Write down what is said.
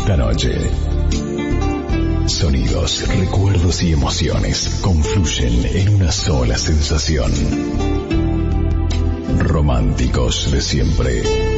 esta noche. Sonidos, recuerdos y emociones confluyen en una sola sensación. Románticos de siempre.